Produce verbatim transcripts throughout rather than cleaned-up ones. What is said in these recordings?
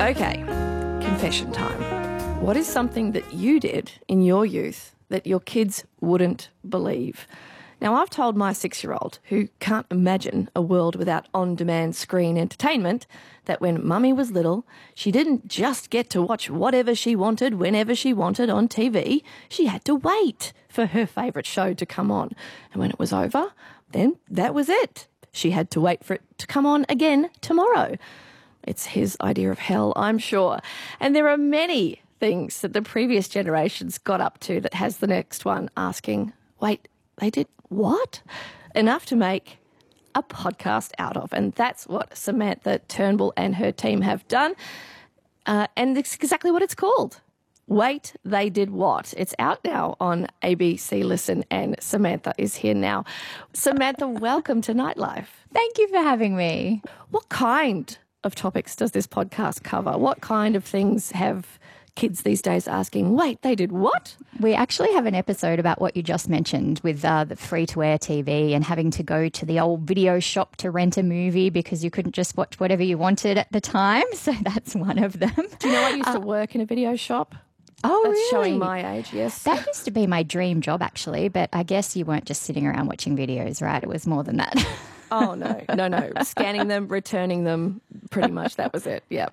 Okay, confession time. What is something that you did in your youth that your kids wouldn't believe? Now, I've told my six-year-old, who can't imagine a world without on-demand screen entertainment, that when Mummy was little, she didn't just get to watch whatever she wanted whenever she wanted on T V. She had to wait for her favourite show to come on. And when it was over, then that was it. She had to wait for it to come on again tomorrow. It's his idea of hell, I'm sure. And there are many things that the previous generations got up to that has the next one asking, wait, they did what? Enough to make a podcast out of. And that's what Samantha Turnbull and her team have done. Uh, and it's exactly what it's called. Wait, They Did What? It's out now on A B C Listen, and Samantha is here now. Samantha, welcome to Nightlife. Thank you for having me. What kind of topics does this podcast cover? What kind of things have kids these days asking, wait, they did what? We actually have an episode about what you just mentioned with uh, the free-to-air T V and having to go to the old video shop to rent a movie because you couldn't just watch whatever you wanted at the time. So that's one of them. Do you know I used to work in a video shop? Oh, That's really? showing my age, yes. That used to be my dream job, actually, but I guess you weren't just sitting around watching videos, right? It was more than that. Oh, no, no, no. Scanning them, returning them, pretty much that was it, yep.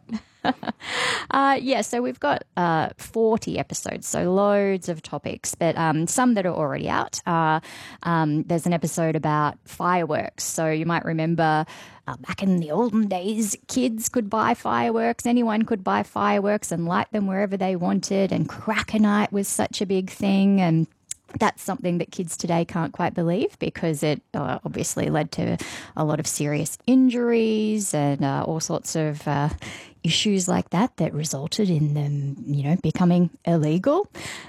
Uh, yeah, so we've got uh, forty episodes, so loads of topics, but um, some that are already out. Uh, um, there's an episode about fireworks. So you might remember uh, back in the olden days, kids could buy fireworks. Anyone could buy fireworks and light them wherever they wanted. And Cracker Night was such a big thing. And that's something that kids today can't quite believe because it uh, obviously led to a lot of serious injuries and uh, all sorts of uh, issues like that that resulted in them, you know, becoming illegal.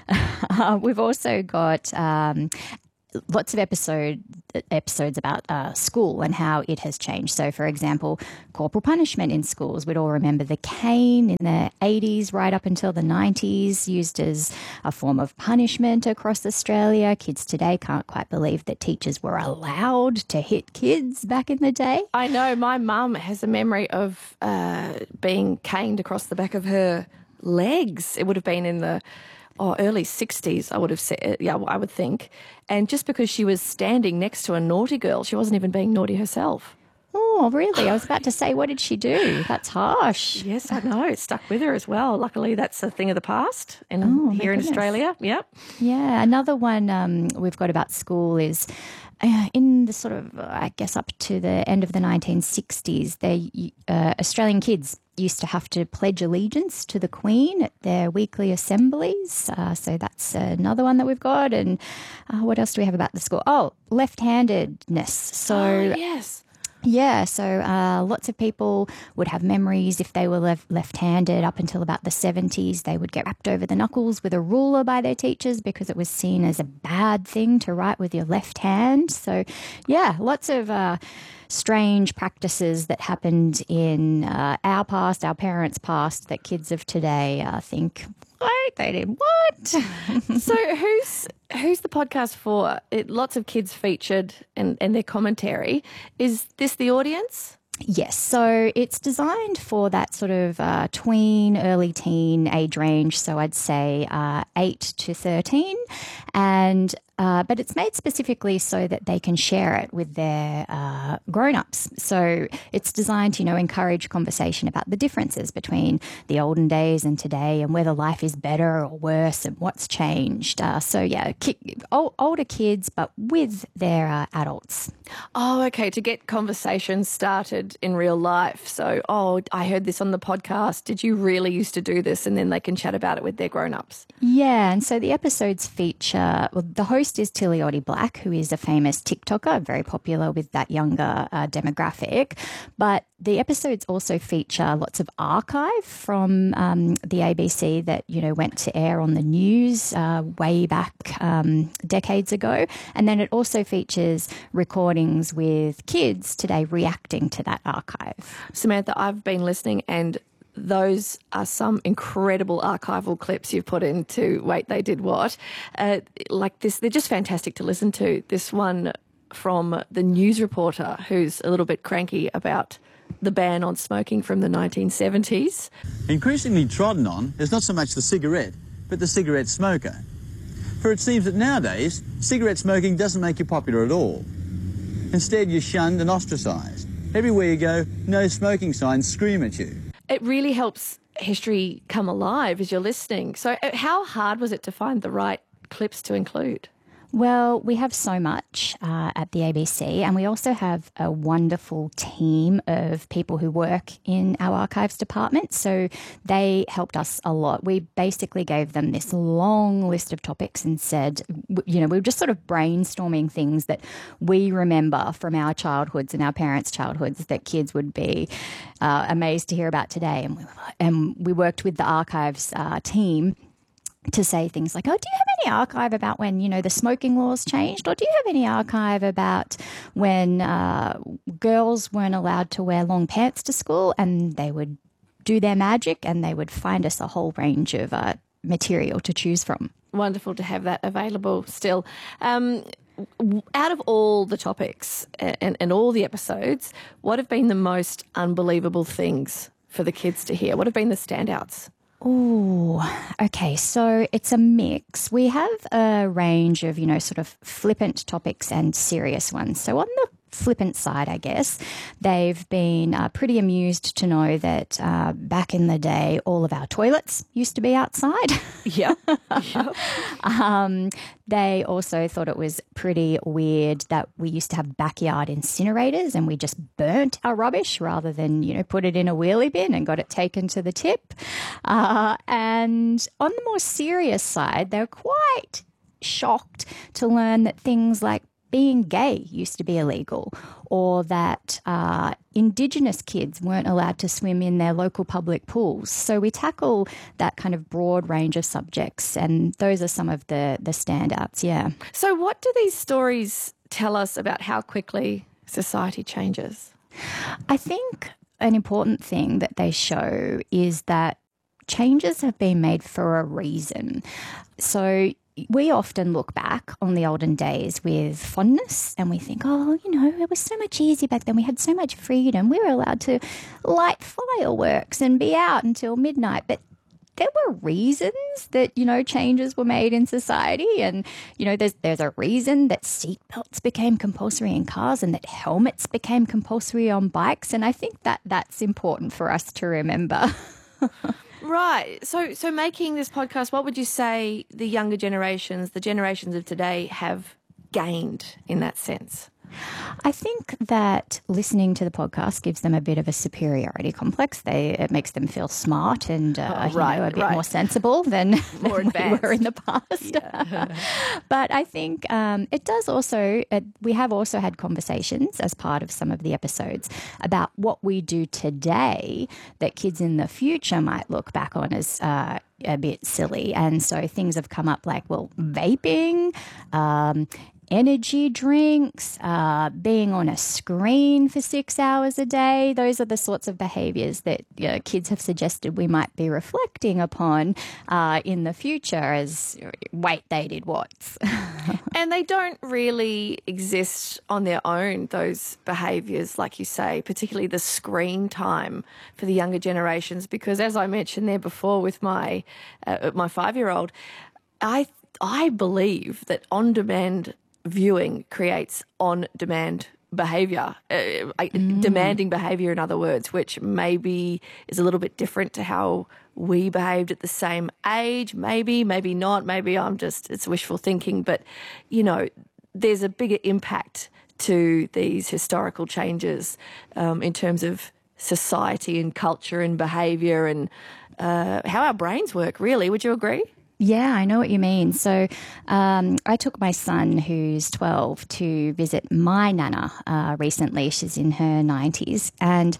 Uh, we've also got um, lots of episode episodes about uh, school and how it has changed. So, for example, corporal punishment in schools. We'd all remember the cane in the eighties right up until the nineties, used as a form of punishment across Australia. Kids today can't quite believe that teachers were allowed to hit kids back in the day. I know. My mum has a memory of uh, being caned across the back of her legs. It would have been in the Oh, early sixties, I would have said, yeah, I would think. And just because she was standing next to a naughty girl, she wasn't even being naughty herself. Oh, really? I was about to say, what did she do? That's harsh. Yes, I know. It stuck with her as well. Luckily, that's a thing of the past in, Oh, here in goodness. Australia. Yep. Yeah, another one um, we've got about school is uh, in the sort of, uh, I guess, up to the end of the nineteen sixties, they, uh, Australian kids used to have to pledge allegiance to the Queen at their weekly assemblies. Uh, so that's another one that we've got. And uh, what else do we have about the school? Oh, left-handedness. So Oh, yes. yeah, so uh, lots of people would have memories if they were left- left-handed up until about the seventies. They would get rapped over the knuckles with a ruler by their teachers because it was seen as a bad thing to write with your left hand. So, yeah, lots of uh, strange practices that happened in uh, our past, our parents' past, that kids of today uh, think, wait, they did what? So who's who's the podcast for? It, lots of kids featured and, and their commentary. Is this the audience? Yes, so it's designed for that sort of uh, tween, early teen age range. So I'd say uh, eight to thirteen, and uh, but it's made specifically so that they can share it with their uh, grown-ups. So it's designed to, you know, encourage conversation about the differences between the olden days and today, and whether life is better or worse, and what's changed. Uh, so yeah, ki- old, older kids, but with their uh, adults. Oh, okay, to get conversations started in real life. So, oh, I heard this on the podcast. Did you really used to do this? And then they can chat about it with their grown-ups. Yeah, and so the episodes feature, well, the host is Tilly Oddie Black, who is a famous TikToker, very popular with that younger uh, demographic. But the episodes also feature lots of archive from um, the A B C that, you know, went to air on the news uh, way back um, decades ago. And then it also features recordings with kids today reacting to that archive. Samantha, I've been listening, and those are some incredible archival clips you've put into Wait, They Did What? Uh, like this, they're just fantastic to listen to. This one from the news reporter who's a little bit cranky about the ban on smoking from the nineteen seventies. Increasingly trodden on is not so much the cigarette, but the cigarette smoker. For it seems that nowadays, cigarette smoking doesn't make you popular at all. Instead, you're shunned and ostracised. Everywhere you go, no smoking signs scream at you. It really helps history come alive as you're listening. So how hard was it to find the right clips to include? Well, we have so much uh, at the A B C, and we also have a wonderful team of people who work in our archives department. So they helped us a lot. We basically gave them this long list of topics and said, you know, we were just sort of brainstorming things that we remember from our childhoods and our parents' childhoods that kids would be uh, amazed to hear about today. And we, and we worked with the archives uh, team to say things like, oh, do you have any archive about when, you know, the smoking laws changed? Or do you have any archive about when uh, girls weren't allowed to wear long pants to school? And they would do their magic and they would find us a whole range of uh, material to choose from. Wonderful to have that available still. Um, out of all the topics and, and all the episodes, what have been the most unbelievable things for the kids to hear? What have been the standouts? Oh, okay. So it's a mix. We have a range of, you know, sort of flippant topics and serious ones. So on the flippant side, I guess, they've been uh, pretty amused to know that uh, back in the day, all of our toilets used to be outside. Yeah. Yep. um, they also thought it was pretty weird that we used to have backyard incinerators and we just burnt our rubbish rather than, you know, put it in a wheelie bin and got it taken to the tip. Uh, and on the more serious side, they're quite shocked to learn that things like being gay used to be illegal, or that uh, Indigenous kids weren't allowed to swim in their local public pools. So we tackle that kind of broad range of subjects, and those are some of the, the standouts, yeah. So what do these stories tell us about how quickly society changes? I think an important thing that they show is that changes have been made for a reason. So we often look back on the olden days with fondness and we think, oh, you know, it was so much easier back then. We had so much freedom. We were allowed to light fireworks and be out until midnight. But there were reasons that, you know, changes were made in society. And, you know, there's there's a reason that seatbelts became compulsory in cars and that helmets became compulsory on bikes. And I think that that's important for us to remember. Right. So so making this podcast, what would you say the younger generations, the generations of today, have gained in that sense? I think that listening to the podcast gives them a bit of a superiority complex. They It makes them feel smart and uh, oh, right, you know, a bit right. more sensible than, more than advanced. we were in the past. Yeah. But I think um, it does also, uh, we have also had conversations as part of some of the episodes about what we do today that kids in the future might look back on as uh, a bit silly. And so things have come up like, well, vaping, um, energy drinks, uh, being on a screen for six hours a day. Those are the sorts of behaviours that, you know, kids have suggested we might be reflecting upon uh, in the future as, wait, they did what? And they don't really exist on their own, those behaviours, like you say, particularly the screen time for the younger generations, because as I mentioned there before with my uh, my five-year-old, I I believe that on-demand viewing creates on-demand behaviour, uh, mm. demanding behaviour, in other words, which maybe is a little bit different to how we behaved at the same age. Maybe, maybe not. Maybe I'm just, it's wishful thinking. But, you know, there's a bigger impact to these historical changes um, in terms of society and culture and behaviour and uh, how our brains work, really. Would you agree? Yeah, I know what you mean. So um, I took my son, who's twelve, to visit my nana uh, recently. She's in her nineties. And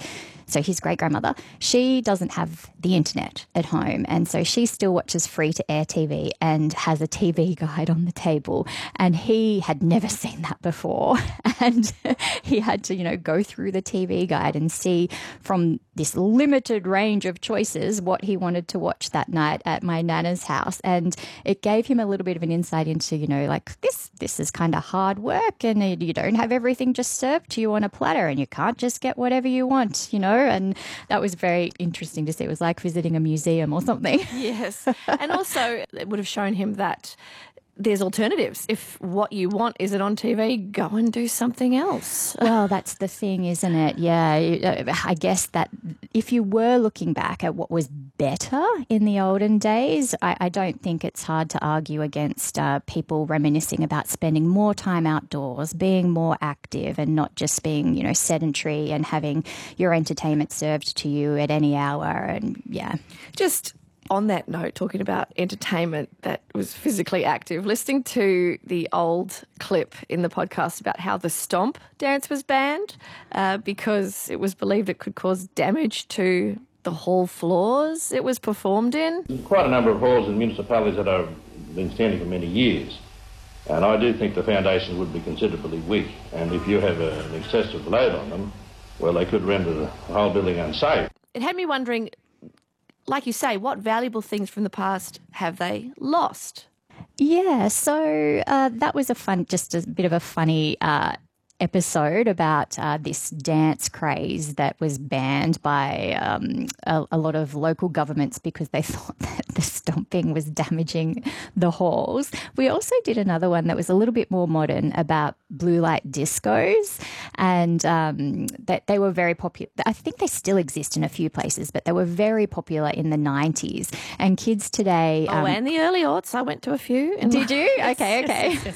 so his great-grandmother, she doesn't have the internet at home. And so she still watches free-to-air T V and has a T V guide on the table. And he had never seen that before. And he had to, you know, go through the T V guide and see from this limited range of choices what he wanted to watch that night at my Nana's house. And it gave him a little bit of an insight into, you know, like this, this is kind of hard work and you don't have everything just served to you on a platter and you can't just get whatever you want, you know. And that was very interesting to see. It was like visiting a museum or something. Yes. And also it would have shown him that there's alternatives. If what you want isn't on T V, go and do something else. Well, that's the thing, isn't it? Yeah, I guess that if you were looking back at what was better in the olden days, I, I don't think it's hard to argue against uh, people reminiscing about spending more time outdoors, being more active and not just being, you know, sedentary and having your entertainment served to you at any hour. And yeah. Just on that note, talking about entertainment that was physically active, listening to the old clip in the podcast about how the stomp dance was banned uh, because it was believed it could cause damage to the hall floors it was performed in. There's quite a number of halls in municipalities that have been standing for many years, and I do think the foundations would be considerably weak, and if you have a, an excessive load on them, well, they could render the whole building unsafe. It had me wondering, like you say, what valuable things from the past have they lost? Yeah, so uh, that was a fun, just a bit of a funny uh, episode about uh, this dance craze that was banned by um, a, a lot of local governments because they thought that the stomping was damaging the halls. We also did another one that was a little bit more modern about blue light discos, and um, that they were very popular. I think they still exist in a few places, but they were very popular in the nineties. And kids today... Um, oh, and the early aughts. I went to a few. Did you? Okay, okay.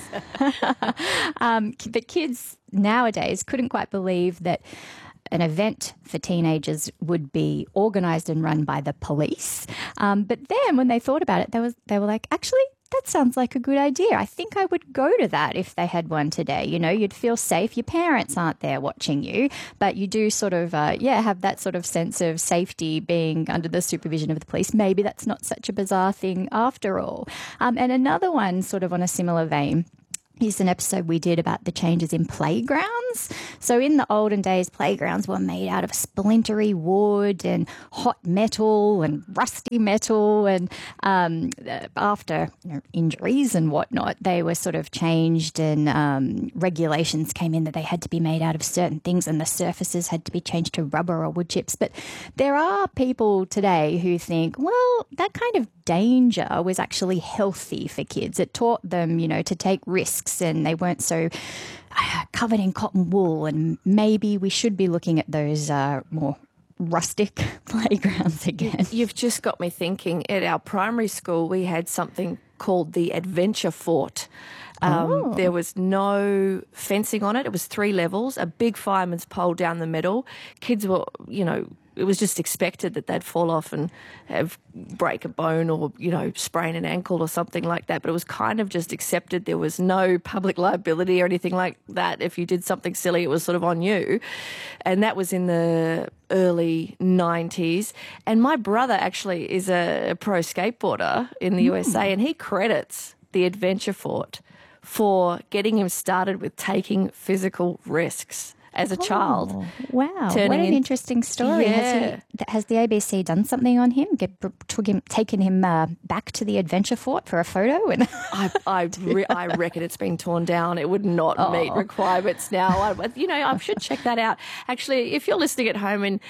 um, the kids nowadays couldn't quite believe that an event for teenagers would be organised and run by the police. Um, but then when they thought about it, they, was, they were like, actually, that sounds like a good idea. I think I would go to that if they had one today. You know, you'd feel safe. Your parents aren't there watching you, but you do sort of, uh, yeah, have that sort of sense of safety being under the supervision of the police. Maybe that's not such a bizarre thing after all. Um, and another one sort of on a similar vein is an episode we did about the changes in playgrounds. So in the olden days, playgrounds were made out of splintery wood and hot metal and rusty metal. And um, after you know, injuries and whatnot, they were sort of changed and um, regulations came in that they had to be made out of certain things and the surfaces had to be changed to rubber or wood chips. But there are people today who think, well, that kind of danger was actually healthy for kids. It taught them, you know, to take risks and they weren't so uh, covered in cotton wool, and maybe we should be looking at those uh, more rustic playgrounds again. You've just got me thinking, at our primary school we had something called the Adventure Fort. Um, oh. There was no fencing on it. It was three levels, a big fireman's pole down the middle. Kids were, you know, it was just expected that they'd fall off and have break a bone or, you know, sprain an ankle or something like that. But it was kind of just accepted. There was no public liability or anything like that. If you did something silly, it was sort of on you. And that was in the early nineties. And my brother actually is a pro skateboarder in the mm. U S A, and he credits the Adventure Fort for getting him started with taking physical risks as a oh, child. Wow, what an in, interesting story. Yeah. Has, he, has the A B C done something on him, Get, took him taken him uh, back to the Adventure Fort for a photo? And I, I, re- I reckon it's been torn down. It would not oh. meet requirements now. I, you know, I should check that out. Actually, if you're listening at home and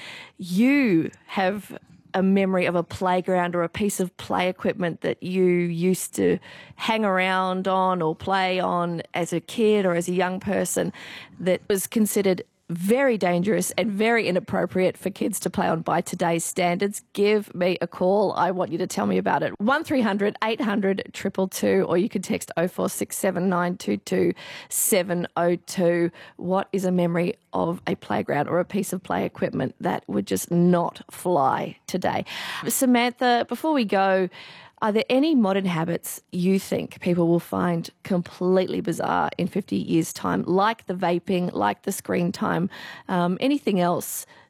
you have a memory of a playground or a piece of play equipment that you used to hang around on or play on as a kid or as a young person that was considered very dangerous and very inappropriate for kids to play on by today's standards, give me a call. I want you to tell me about it. one three hundred eight hundred two two two, or you can text oh four six seven nine two two seven oh two. What is a memory of a playground or a piece of play equipment that would just not fly today? Samantha, before we go, are there any modern habits you think people will find completely bizarre in fifty years' time, like the vaping, like the screen time, um, anything else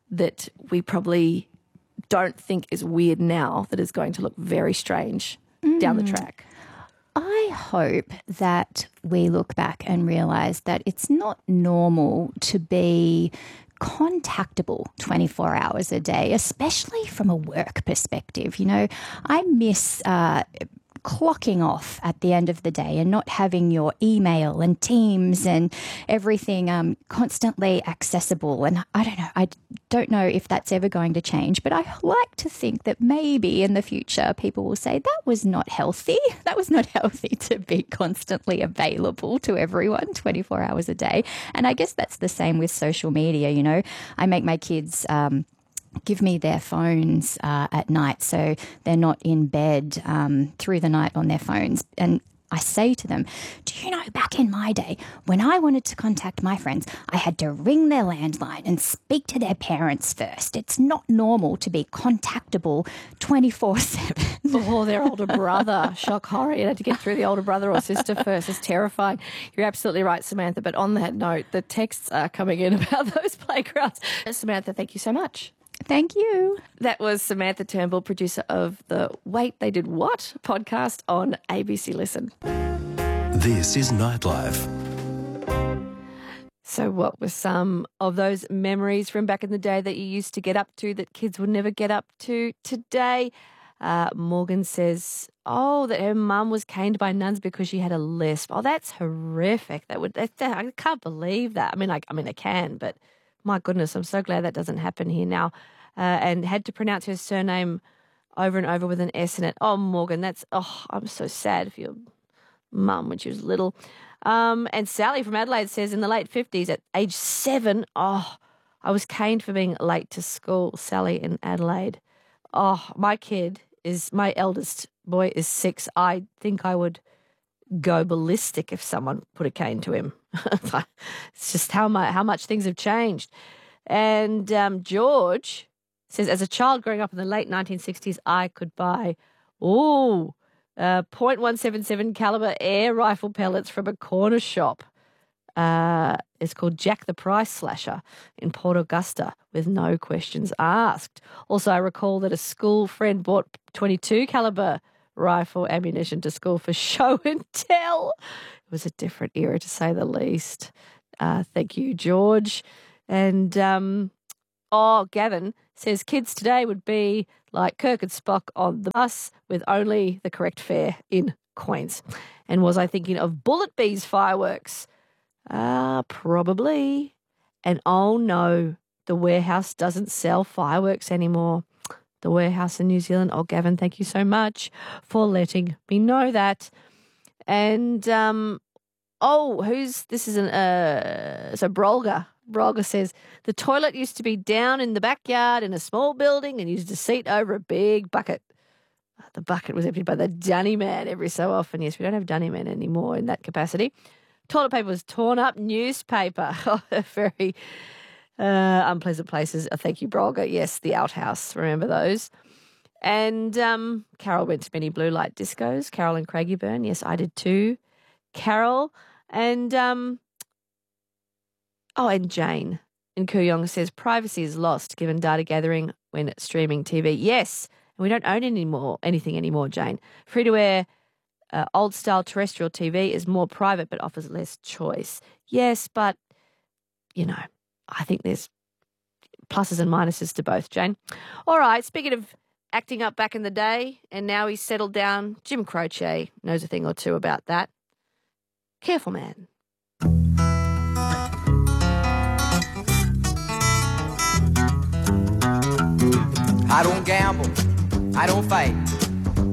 that we probably don't think is weird now that is going to look very strange mm. down the track? I hope that we look back and realise that it's not normal to be contactable twenty-four hours a day, especially from a work perspective. You know, I miss uh, clocking off at the end of the day and not having your email and Teams and everything um, constantly accessible. And I don't know, I don't know if that's ever going to change, but I like to think that maybe in the future people will say that was not healthy. That was not healthy to be constantly available to everyone twenty-four hours a day. And I guess that's the same with social media. You know, I make my kids um, give me their phones uh, at night so they're not in bed um, through the night on their phones. And I say to them, do you know, back in my day, when I wanted to contact my friends, I had to ring their landline and speak to their parents first. It's not normal to be contactable twenty-four seven. Or their older brother. Shock horror. You had to get through the older brother or sister first. It's terrifying. You're absolutely right, Samantha. But on that note, the texts are coming in about those playgrounds. Samantha, thank you so much. Thank you. That was Samantha Turnbull, producer of the Wait, They Did What podcast on A B C Listen. This is Nightlife. So what were some of those memories from back in the day that you used to get up to that kids would never get up to today? Uh, Morgan says, oh, that her mum was caned by nuns because she had a lisp. Oh, that's horrific. That would that, that, I can't believe that. I mean, I, I mean, I can, but my goodness, I'm so glad that doesn't happen here now. Uh, and had to pronounce her surname over and over with an S in it. Oh, Morgan, that's, oh, I'm so sad for your mum when she was little. Um, and Sally from Adelaide says, in the late fifties, at age seven, oh, I was caned for being late to school. Sally in Adelaide. Oh, my kid is, my eldest boy is six. I think I would go ballistic if someone put a cane to him. It's just how much, how much things have changed. And um, George says, as a child growing up in the late nineteen sixties, I could buy, ooh, uh, point one seven seven caliber air rifle pellets from a corner shop. Uh, it's called Jack the Price Slasher in Port Augusta with no questions asked. Also, I recall that a school friend bought twenty-two caliber rifle ammunition to school for show and tell. It was a different era, to say the least. Uh, thank you, George. And, um, oh, Gavin says kids today would be like Kirk and Spock on the bus with only the correct fare in coins. And was I thinking of Bullet Bees fireworks? Uh, probably. And oh no, the warehouse doesn't sell fireworks anymore. The warehouse in New Zealand. Oh, Gavin, thank you so much for letting me know that. And, um, oh, who's, this is an, uh, so Brolga. Brolga says, the toilet used to be down in the backyard in a small building and used a seat over a big bucket. The bucket was emptied by the Dunny Man every so often. Yes, we don't have Dunny Man anymore in that capacity. Toilet paper was torn up, newspaper. Oh, very uh, unpleasant places. Oh, thank you, Brolga. Yes, the outhouse. Remember those? And um, Carol went to many blue light discos. Carol and Craigieburn. Yes, I did too. Carol and, um, oh, and Jane in Kooyong says, privacy is lost given data gathering when streaming T V. Yes, and we don't own any more, anything anymore, Jane. Free-to-air Uh, old-style terrestrial T V is more private but offers less choice. Yes, but, you know, I think there's pluses and minuses to both, Jane. All right, speaking of acting up back in the day and now he's settled down, Jim Croce knows a thing or two about that. Careful, man. I don't gamble, I don't fight.